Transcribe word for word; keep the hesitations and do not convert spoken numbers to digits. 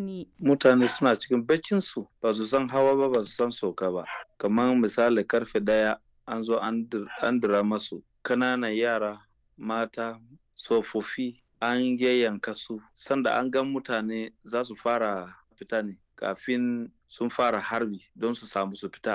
mutane? Mutane suna cikin baccinsu, ba su san hawa ba, ba su san sauka ba. Kamar misali karfe ɗaya an zo an dira masu kananan yara, mata, tsofaffi an yayyanka su. Sanda an gan mutane za su fara fita ne kafin sun fara harbi don su samu su fita.